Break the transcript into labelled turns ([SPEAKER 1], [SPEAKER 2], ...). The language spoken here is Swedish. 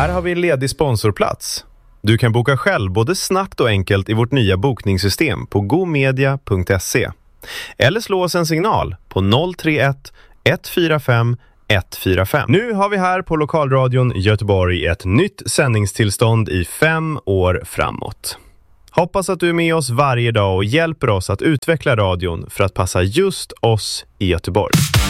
[SPEAKER 1] Här har vi en ledig sponsorplats. Du kan boka själv både snabbt och enkelt i vårt nya bokningssystem på gomedia.se. Eller slå oss en signal på 031 145 145. Nu har vi här på Lokalradion Göteborg ett nytt sändningstillstånd i 5 år framåt. Hoppas att du är med oss varje dag och hjälper oss att utveckla radion för att passa just oss i Göteborg.